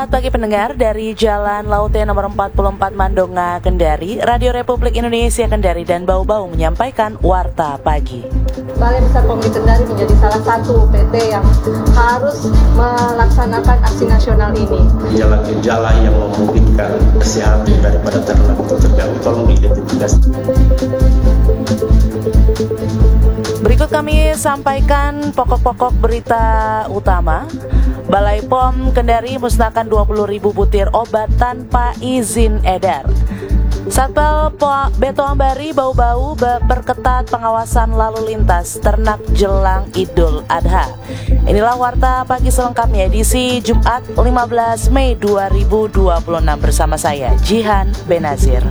Selamat pagi pendengar, dari Jalan Laute nomor 44 Mandonga, Kendari, Radio Republik Indonesia Kendari dan Bau-Bau menyampaikan Warta Pagi. Balai Besar POM di Kendari menjadi salah satu PT yang harus melaksanakan aksi nasional ini. Gejala-gejala yang memungkinkan kesehatan daripada ternak itu terganggu, tolong diidentifikasi. Berikut kami sampaikan pokok-pokok berita utama. Balai POM Kendari musnahkan 20.000 butir obat tanpa izin edar. Satpol Beto Ambari Bau-Bau perketat pengawasan lalu lintas ternak jelang Idul Adha. Inilah Warta Pagi selengkapnya edisi Jumat 15 Mei 2026 bersama saya Jihan Benazir.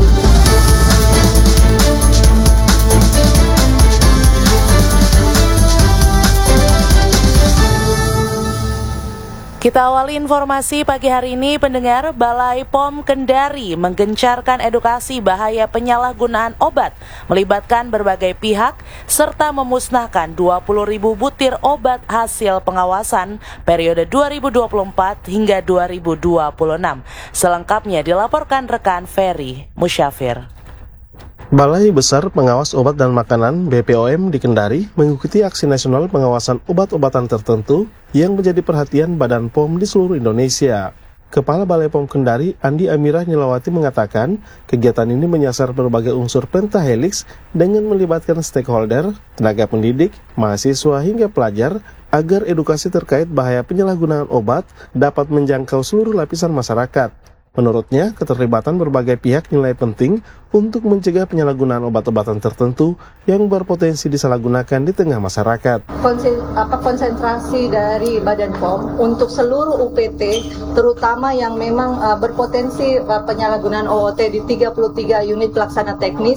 Kita awali informasi pagi hari ini, pendengar. Balai POM Kendari menggencarkan edukasi bahaya penyalahgunaan obat, melibatkan berbagai pihak, serta memusnahkan 20.000 butir obat hasil pengawasan periode 2024 hingga 2026. Selengkapnya dilaporkan rekan Ferry Musyafir. Balai Besar Pengawas Obat dan Makanan (BPOM) di Kendari mengikuti aksi nasional pengawasan obat-obatan tertentu yang menjadi perhatian Badan POM di seluruh Indonesia. Kepala Balai POM Kendari, Andi Amirah Nilawati mengatakan, kegiatan ini menyasar berbagai unsur pentahelix dengan melibatkan stakeholder, tenaga pendidik, mahasiswa hingga pelajar agar edukasi terkait bahaya penyalahgunaan obat dapat menjangkau seluruh lapisan masyarakat. Menurutnya, keterlibatan berbagai pihak nilai penting untuk mencegah penyalahgunaan obat-obatan tertentu yang berpotensi disalahgunakan di tengah masyarakat. Konsentrasi dari Badan POM untuk seluruh UPT, terutama yang memang berpotensi penyalahgunaan OOT di 33 unit pelaksana teknis,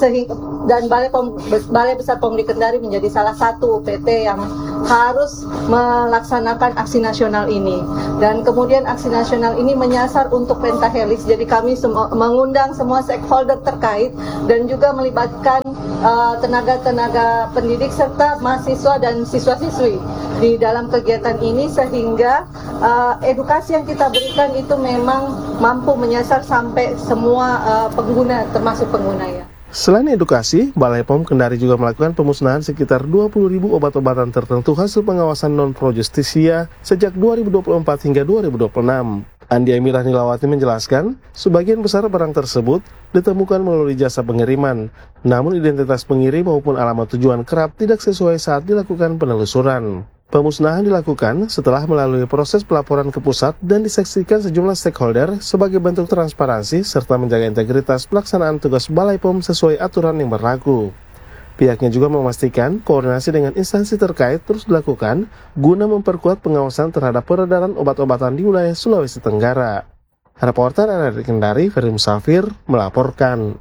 dan Balai Besar POM di Kendari menjadi salah satu UPT yang harus melaksanakan aksi nasional ini. Dan kemudian aksi nasional ini menyasar untuk pentahelix, jadi kami mengundang semua stakeholder terkait dan juga melibatkan tenaga-tenaga pendidik serta mahasiswa dan siswa-siswi di dalam kegiatan ini, sehingga edukasi yang kita berikan itu memang mampu menyasar sampai semua pengguna, termasuk pengguna ya. Selain edukasi, Balai POM Kendari juga melakukan pemusnahan sekitar 20.000 obat-obatan tertentu hasil pengawasan non-pro justisia sejak 2024 hingga 2026. Andi Amirah Nilawati menjelaskan, sebagian besar barang tersebut ditemukan melalui jasa pengiriman, namun identitas pengirim maupun alamat tujuan kerap tidak sesuai saat dilakukan penelusuran. Pemusnahan dilakukan setelah melalui proses pelaporan ke pusat dan disaksikan sejumlah stakeholder sebagai bentuk transparansi serta menjaga integritas pelaksanaan tugas Balai POM sesuai aturan yang berlaku. Pihaknya juga memastikan koordinasi dengan instansi terkait terus dilakukan guna memperkuat pengawasan terhadap peredaran obat-obatan di wilayah Sulawesi Tenggara. Reporter RRI Kendari, Ferry Musyafir, melaporkan.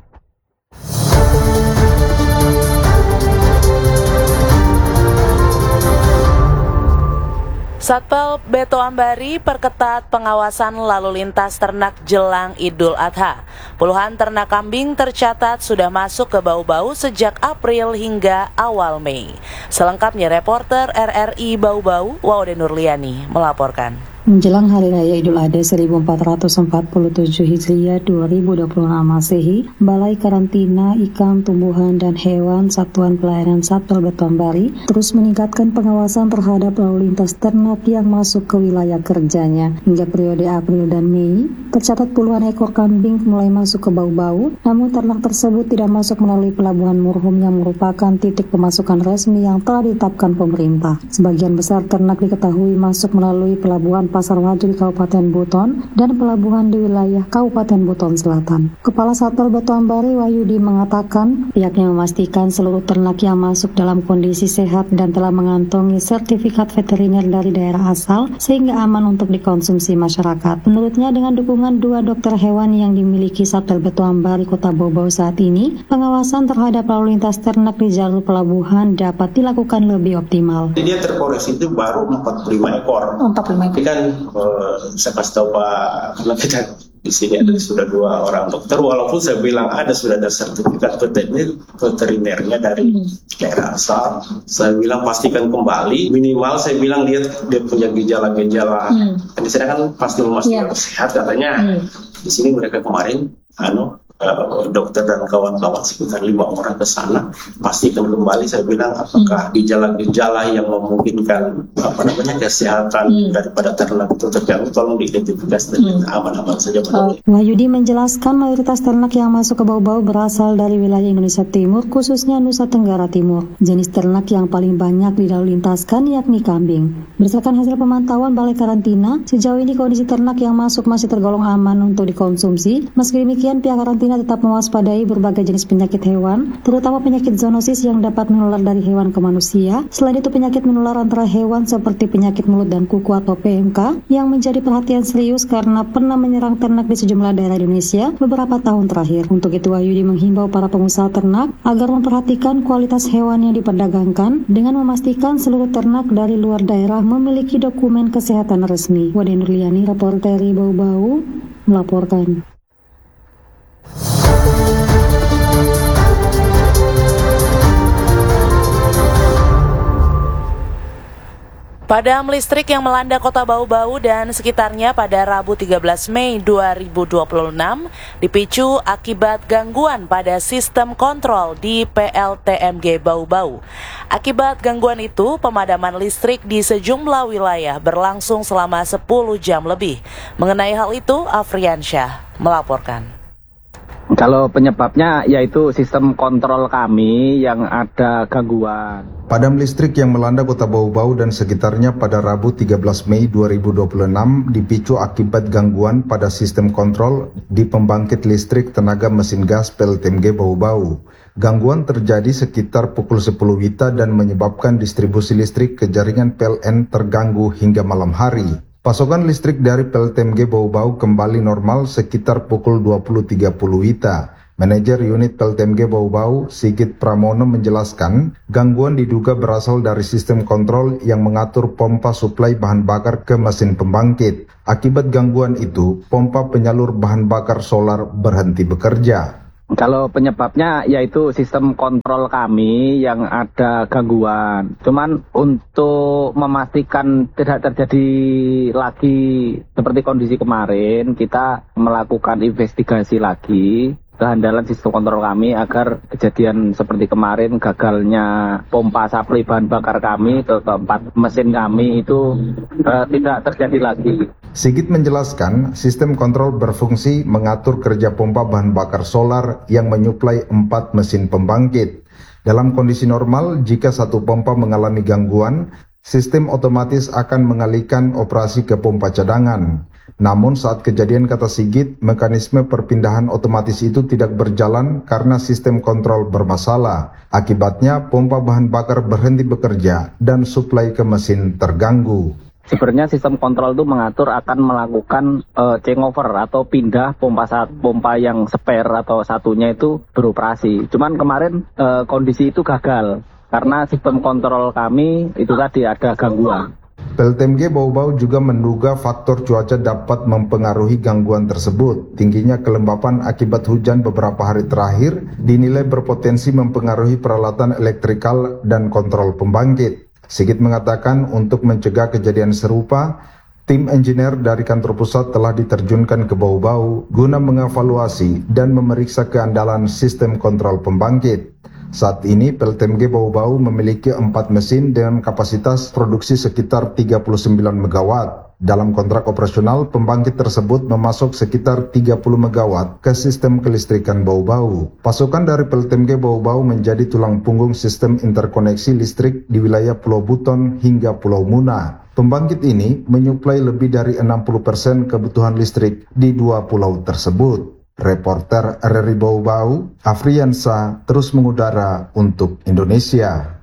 Satpol Beto Ambari perketat pengawasan lalu lintas ternak jelang Idul Adha. Puluhan ternak kambing tercatat sudah masuk ke Bau-Bau sejak April hingga awal Mei. Selengkapnya reporter RRI Bau-Bau, Waude Nurliani, melaporkan. Menjelang Hari Raya Idul Adha 1447 Hijriah 2026 Masehi, Balai Karantina Ikan, Tumbuhan, dan Hewan Satuan Pelayanan Satpol Beto Ambari terus meningkatkan pengawasan terhadap lalu lintas ternak yang masuk ke wilayah kerjanya. Hingga periode April dan Mei, tercatat puluhan ekor kambing mulai masuk ke Bau-Bau, namun ternak tersebut tidak masuk melalui Pelabuhan Murhum yang merupakan titik pemasukan resmi yang telah ditetapkan pemerintah. Sebagian besar ternak diketahui masuk melalui Pelabuhan Pasar Waju di Kabupaten Buton dan pelabuhan di wilayah Kabupaten Buton Selatan. Kepala Satpol Beto Ambari Wahyudi mengatakan pihaknya memastikan seluruh ternak yang masuk dalam kondisi sehat dan telah mengantongi sertifikat veteriner dari daerah asal sehingga aman untuk dikonsumsi masyarakat. Menurutnya dengan dukungan 2 dokter hewan yang dimiliki Satpol Beto Ambari Kota Bau-Bau saat ini, pengawasan terhadap lalu lintas ternak di jalur pelabuhan dapat dilakukan lebih optimal. Dia terkoreksi itu baru 45 ekor. 45 ekor. Saya kasih tahu Pak, karena kita Di sini ada sudah 2 orang dokter, walaupun saya bilang sudah ada sertifikat veterinernya dari daerah asal. Saya bilang pastikan kembali, minimal saya bilang dia punya gejala-gejala. Di sana kan pasti memastikan sehat katanya. Di sini mereka kemarin dokter dan kawan-kawan sekitar 5 orang ke sana, pastikan kembali. Saya bilang apakah gejala-gejala yang memungkinkan kesehatan daripada ternak itu terganggu, tolong diidentifikasi dan aman-aman saja. Wahyudi menjelaskan mayoritas ternak yang masuk ke Bau-Bau berasal dari wilayah Indonesia Timur, khususnya Nusa Tenggara Timur. Jenis ternak yang paling banyak dilalu lintaskan yakni kambing. Berdasarkan hasil pemantauan Balai Karantina, sejauh ini kondisi ternak yang masuk masih tergolong aman untuk dikonsumsi. Meski demikian, pihak karantina tetap mewaspadai berbagai jenis penyakit hewan, terutama penyakit zoonosis yang dapat menular dari hewan ke manusia. Selain itu, penyakit menular antara hewan seperti penyakit mulut dan kuku atau PMK yang menjadi perhatian serius karena pernah menyerang ternak di sejumlah daerah Indonesia beberapa tahun terakhir. Untuk itu, Wahyudi menghimbau para pengusaha ternak agar memperhatikan kualitas hewan yang diperdagangkan dengan memastikan seluruh ternak dari luar daerah memiliki dokumen kesehatan resmi. Wade Nurliani, reporter Bau-Bau, melaporkan. Padam listrik yang melanda kota Bau-Bau dan sekitarnya pada Rabu 13 Mei 2026 dipicu akibat gangguan pada sistem kontrol di PLTMG Bau-Bau. Akibat gangguan itu, pemadaman listrik di sejumlah wilayah berlangsung selama 10 jam lebih. Mengenai hal itu, Afriansyah melaporkan. Kalau penyebabnya yaitu sistem kontrol kami yang ada gangguan. Padam listrik yang melanda kota Bau-Bau dan sekitarnya pada Rabu 13 Mei 2026 dipicu akibat gangguan pada sistem kontrol di pembangkit listrik tenaga mesin gas PLTMG Bau-Bau. Gangguan terjadi sekitar pukul 10 WITA dan menyebabkan distribusi listrik ke jaringan PLN terganggu hingga malam hari. Pasokan listrik dari PLTMG Bau-Bau kembali normal sekitar pukul 20.30 WITA. Manajer unit PLTMG Bau-Bau, Sigit Pramono menjelaskan, gangguan diduga berasal dari sistem kontrol yang mengatur pompa suplai bahan bakar ke mesin pembangkit. Akibat gangguan itu, pompa penyalur bahan bakar solar berhenti bekerja. Kalau penyebabnya yaitu sistem kontrol kami yang ada gangguan. Cuman untuk memastikan tidak terjadi lagi seperti kondisi kemarin, kita melakukan investigasi lagi kehandalan sistem kontrol kami agar kejadian seperti kemarin gagalnya pompa suplai bahan bakar kami ke tempat mesin kami itu tidak terjadi lagi. Sigit menjelaskan, sistem kontrol berfungsi mengatur kerja pompa bahan bakar solar yang menyuplai 4 mesin pembangkit. Dalam kondisi normal, jika satu pompa mengalami gangguan, sistem otomatis akan mengalihkan operasi ke pompa cadangan. Namun saat kejadian, kata Sigit, mekanisme perpindahan otomatis itu tidak berjalan karena sistem kontrol bermasalah. Akibatnya, pompa bahan bakar berhenti bekerja dan suplai ke mesin terganggu. Sebenarnya sistem kontrol itu mengatur akan melakukan changeover atau pindah pompa yang spare atau satunya itu beroperasi. Cuman kemarin kondisi itu gagal karena sistem kontrol kami itu tadi ada gangguan. PLTMG Bau-Bau juga menduga faktor cuaca dapat mempengaruhi gangguan tersebut. Tingginya kelembapan akibat hujan beberapa hari terakhir dinilai berpotensi mempengaruhi peralatan elektrikal dan kontrol pembangkit. Sigit mengatakan untuk mencegah kejadian serupa, tim engineer dari kantor pusat telah diterjunkan ke Bau-Bau guna mengevaluasi dan memeriksa keandalan sistem kontrol pembangkit. Saat ini PLTMG Bau-Bau memiliki 4 mesin dengan kapasitas produksi sekitar 39 MW. Dalam kontrak operasional, pembangkit tersebut memasok sekitar 30 MW ke sistem kelistrikan Bau-Bau. Pasokan dari PLTMG Bau-Bau menjadi tulang punggung sistem interkoneksi listrik di wilayah Pulau Buton hingga Pulau Muna. Pembangkit ini menyuplai lebih dari 60% kebutuhan listrik di 2 pulau tersebut. Reporter RRI Bau-Bau, Afriansa, terus mengudara untuk Indonesia.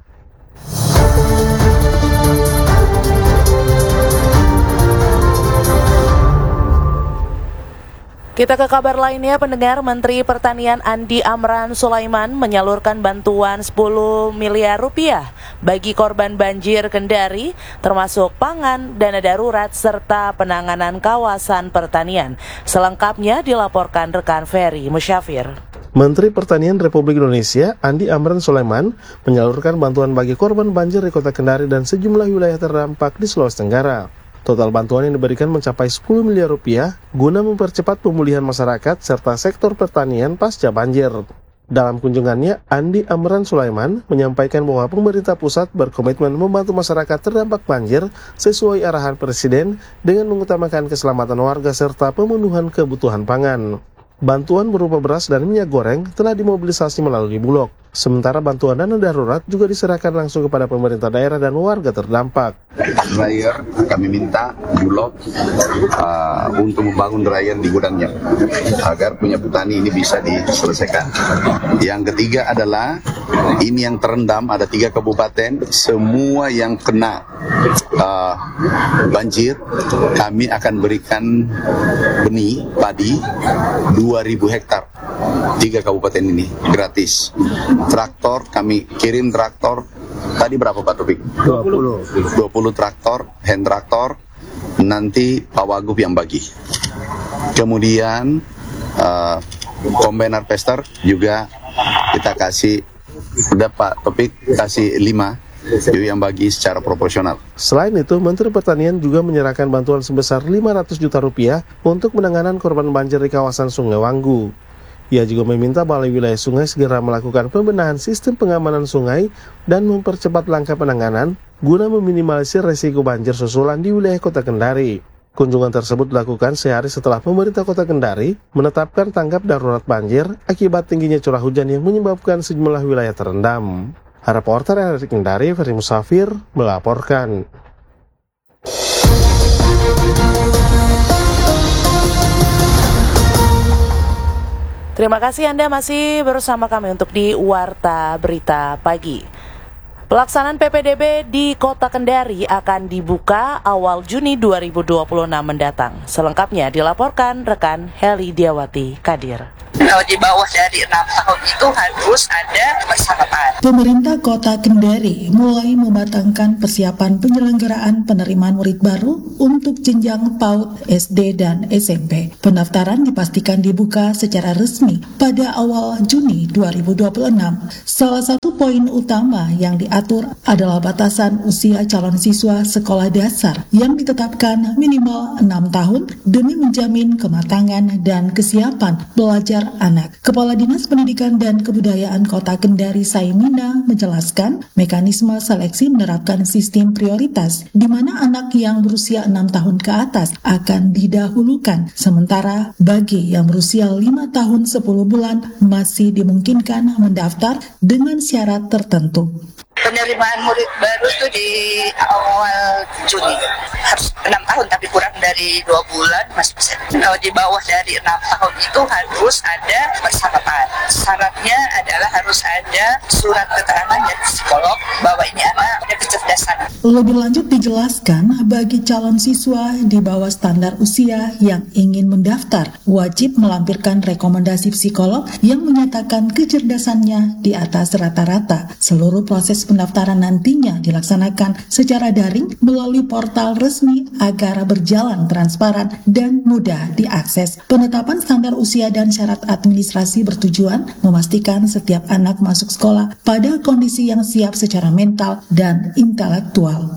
Kita ke kabar lainnya, pendengar. Menteri Pertanian Andi Amran Sulaiman menyalurkan bantuan 10 miliar rupiah bagi korban banjir Kendari, termasuk pangan, dana darurat, serta penanganan kawasan pertanian. Selengkapnya dilaporkan rekan Ferry Musyafir. Menteri Pertanian Republik Indonesia Andi Amran Sulaiman menyalurkan bantuan bagi korban banjir di Kota Kendari dan sejumlah wilayah terdampak di Sulawesi Tenggara. Total bantuan yang diberikan mencapai 10 miliar rupiah guna mempercepat pemulihan masyarakat serta sektor pertanian pasca banjir. Dalam kunjungannya, Andi Amran Sulaiman menyampaikan bahwa pemerintah pusat berkomitmen membantu masyarakat terdampak banjir sesuai arahan Presiden dengan mengutamakan keselamatan warga serta pemenuhan kebutuhan pangan. Bantuan berupa beras dan minyak goreng telah dimobilisasi melalui Bulog. Sementara bantuan dana darurat juga diserahkan langsung kepada pemerintah daerah dan warga terdampak. Dryer kami minta Bulog untuk membangun dryer di gudangnya agar punya petani ini bisa diselesaikan. Yang ketiga adalah ini yang terendam ada 3 kabupaten, semua yang kena banjir kami akan berikan benih padi 2.000 hektar 3 kabupaten ini gratis. Traktor kami kirim traktor tadi berapa Pak Topik? 20 traktor, hand traktor, nanti Pak Wagub yang bagi. Kemudian combine harvester juga kita kasih, udah Pak Topik kasih 5, itu yang bagi secara proporsional. Selain itu, Menteri Pertanian juga menyerahkan bantuan sebesar 500 juta rupiah untuk penanganan korban banjir di kawasan Sungai Wanggu. Ia juga meminta Balai Wilayah Sungai segera melakukan pembenahan sistem pengamanan sungai dan mempercepat langkah penanganan guna meminimalisir resiko banjir susulan di wilayah Kota Kendari. Kunjungan tersebut dilakukan sehari setelah pemerintah Kota Kendari menetapkan tanggap darurat banjir akibat tingginya curah hujan yang menyebabkan sejumlah wilayah terendam. Reporter RRI Kendari, Ferry Musafir, melaporkan. Terima kasih Anda masih bersama kami untuk di Warta Berita Pagi. Pelaksanaan PPDB di Kota Kendari akan dibuka awal Juni 2026 mendatang. Selengkapnya dilaporkan rekan Heli Diawati Kadir. Kalau di bawah dari 6 tahun itu harus ada persyaratan. Pemerintah Kota Kendari mulai mematangkan persiapan penyelenggaraan penerimaan murid baru untuk jenjang PAUD, SD, dan SMP. Pendaftaran dipastikan dibuka secara resmi pada awal Juni 2026. Salah satu poin utama yang diatur adalah batasan usia calon siswa sekolah dasar yang ditetapkan minimal 6 tahun demi menjamin kematangan dan kesiapan belajar anak. Kepala Dinas Pendidikan dan Kebudayaan Kota Kendari Saimina menjelaskan mekanisme seleksi menerapkan sistem prioritas di mana anak yang berusia 6 tahun ke atas akan didahulukan, sementara bagi yang berusia 5 tahun 10 bulan masih dimungkinkan mendaftar dengan syarat tertentu. Penerimaan murid baru itu di awal Juni, harus 6 tahun tapi kurang dari 2 bulan masih bisa. Kalau di bawah dari 6 tahun itu harus ada persyaratan. Syaratnya adalah harus ada surat keterangan dari psikolog bahwa ini anak ada kecerdasan. Lebih lanjut dijelaskan bagi calon siswa di bawah standar usia yang ingin mendaftar wajib melampirkan rekomendasi psikolog yang menyatakan kecerdasannya di atas rata-rata. Seluruh proses pendaftaran nantinya dilaksanakan secara daring melalui portal resmi agar berjalan transparan dan mudah diakses. Penetapan standar usia dan syarat administrasi bertujuan memastikan setiap anak masuk sekolah pada kondisi yang siap secara mental dan intelektual.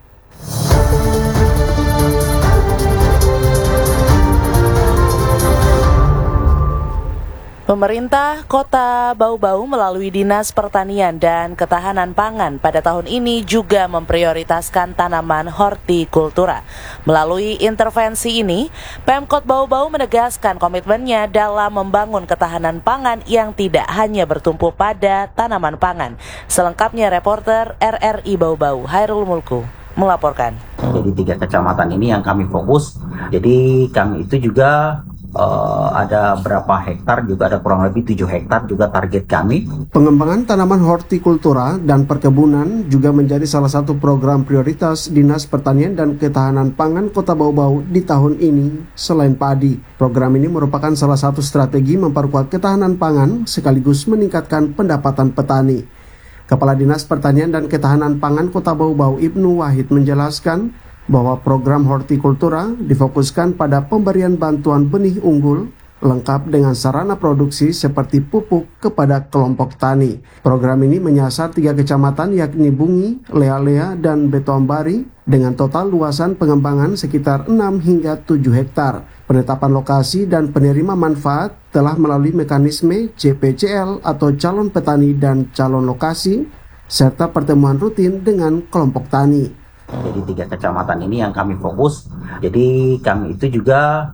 Pemerintah Kota Bau-Bau melalui Dinas Pertanian dan Ketahanan Pangan pada tahun ini juga memprioritaskan tanaman hortikultura. Melalui intervensi ini, Pemkot Bau-Bau menegaskan komitmennya dalam membangun ketahanan pangan yang tidak hanya bertumpu pada tanaman pangan. Selengkapnya reporter RRI Bau-Bau, Hairul Mulku, melaporkan. Jadi 3 kecamatan ini yang kami fokus. Jadi kami itu juga ada berapa hektar, juga ada kurang lebih 7 hektar juga target kami. Pengembangan tanaman hortikultura dan perkebunan juga menjadi salah satu program prioritas Dinas Pertanian dan Ketahanan Pangan Kota Bau-Bau di tahun ini selain padi. Program ini merupakan salah satu strategi memperkuat ketahanan pangan sekaligus meningkatkan pendapatan petani. Kepala Dinas Pertanian dan Ketahanan Pangan Kota Bau-Bau Ibnu Wahid menjelaskan bahwa program hortikultura difokuskan pada pemberian bantuan benih unggul lengkap dengan sarana produksi seperti pupuk kepada kelompok tani. Program ini menyasar 3 kecamatan yakni Bungi, Lea-Lea, dan Betoambari dengan total luasan pengembangan sekitar 6 hingga 7 hektar. Penetapan lokasi dan penerima manfaat telah melalui mekanisme CPCL atau calon petani dan calon lokasi serta pertemuan rutin dengan kelompok tani. Jadi 3 kecamatan ini yang kami fokus. Jadi kami itu juga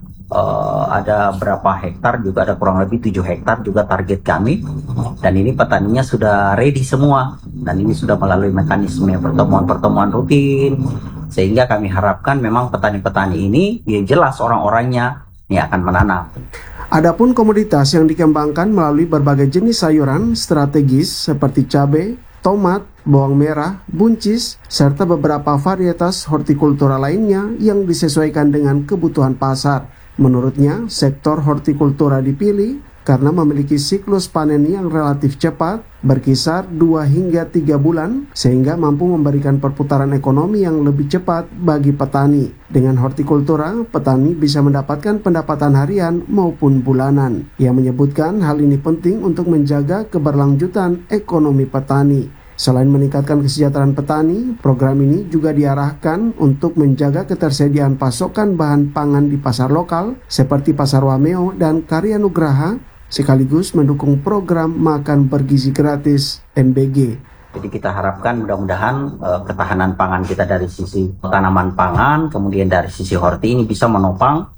ada berapa hektar, juga ada kurang lebih 7 hektar juga target kami. Dan ini petaninya sudah ready semua. Dan ini sudah melalui mekanisme pertemuan-pertemuan rutin. Sehingga kami harapkan memang petani-petani ini ya jelas orang-orangnya ini akan menanam. Adapun komoditas yang dikembangkan melalui berbagai jenis sayuran strategis seperti cabai, tomat, bawang merah, buncis, serta beberapa varietas hortikultura lainnya yang disesuaikan dengan kebutuhan pasar. Menurutnya, sektor hortikultura dipilih karena memiliki siklus panen yang relatif cepat, berkisar 2 hingga 3 bulan, sehingga mampu memberikan perputaran ekonomi yang lebih cepat bagi petani. Dengan hortikultura, petani bisa mendapatkan pendapatan harian maupun bulanan. Ia menyebutkan hal ini penting untuk menjaga keberlanjutan ekonomi petani. Selain meningkatkan kesejahteraan petani, program ini juga diarahkan untuk menjaga ketersediaan pasokan bahan pangan di pasar lokal seperti Pasar Wameo dan Karya Nugraha, sekaligus mendukung program makan bergizi gratis MBG. Jadi kita harapkan mudah-mudahan ketahanan pangan kita dari sisi tanaman pangan, kemudian dari sisi horti ini bisa menopang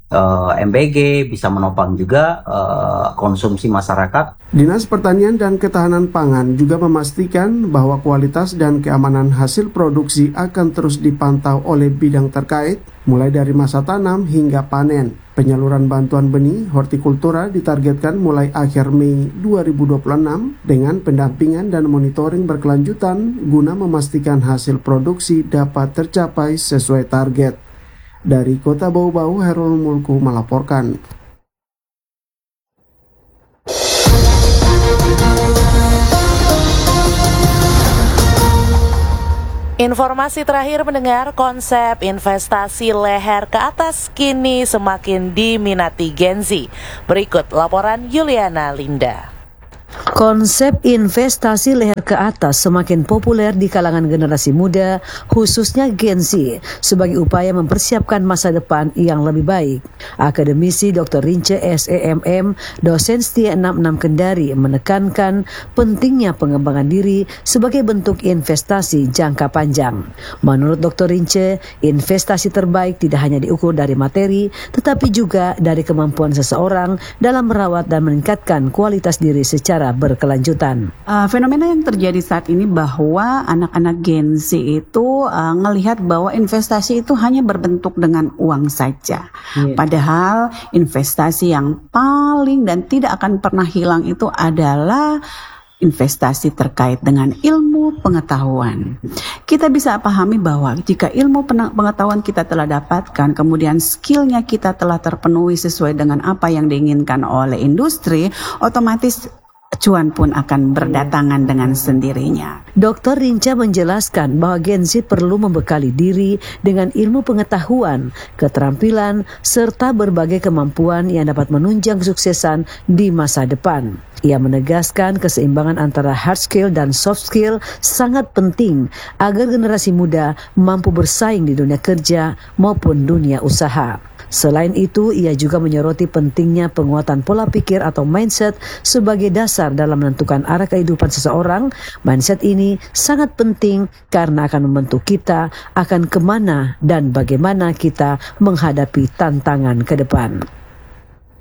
MBG, bisa menopang juga konsumsi masyarakat. Dinas Pertanian dan Ketahanan Pangan juga memastikan bahwa kualitas dan keamanan hasil produksi akan terus dipantau oleh bidang terkait, mulai dari masa tanam hingga panen. Penyaluran bantuan benih hortikultura ditargetkan mulai akhir Mei 2026 dengan pendampingan dan monitoring berkelanjutan guna memastikan hasil produksi dapat tercapai sesuai target. Dari Kota Bau-Bau, Herul Mulku melaporkan. Informasi terakhir mendengar, konsep investasi leher ke atas kini semakin diminati Gen Z. Berikut laporan Yuliana Linda. Konsep investasi leher ke atas semakin populer di kalangan generasi muda, khususnya Gen Z, sebagai upaya mempersiapkan masa depan yang lebih baik. Akademisi Dr. Rince SEMM, dosen setia 66 Kendari, menekankan pentingnya pengembangan diri sebagai bentuk investasi jangka panjang. Menurut Dr. Rince, investasi terbaik tidak hanya diukur dari materi, tetapi juga dari kemampuan seseorang dalam merawat dan meningkatkan kualitas diri secara berkelanjutan. Fenomena yang terjadi saat ini bahwa anak-anak Gen Z itu ngelihat bahwa investasi itu hanya berbentuk dengan uang saja. Padahal investasi yang paling dan tidak akan pernah hilang itu adalah investasi terkait dengan ilmu pengetahuan. Kita bisa pahami bahwa jika ilmu pengetahuan kita telah dapatkan, kemudian skillnya kita telah terpenuhi sesuai dengan apa yang diinginkan oleh industri, otomatis cuan pun akan berdatangan dengan sendirinya. Dr. Rinca menjelaskan bahwa Gen Z perlu membekali diri dengan ilmu pengetahuan, keterampilan, serta berbagai kemampuan yang dapat menunjang kesuksesan di masa depan. Ia menegaskan keseimbangan antara hard skill dan soft skill sangat penting agar generasi muda mampu bersaing di dunia kerja maupun dunia usaha. Selain itu, ia juga menyoroti pentingnya penguatan pola pikir atau mindset sebagai dasar dalam menentukan arah kehidupan seseorang. Mindset ini sangat penting karena akan membentuk kita akan kemana dan bagaimana kita menghadapi tantangan ke depan.